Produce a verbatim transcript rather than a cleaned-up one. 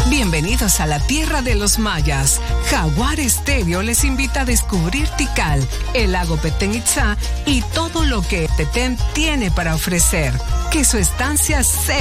Bienvenidos a la tierra de los mayas. Jaguar Estéreo les invita a descubrir Tikal, el lago Petén Itzá y todo lo que Petén tiene para ofrecer. Que su estancia sea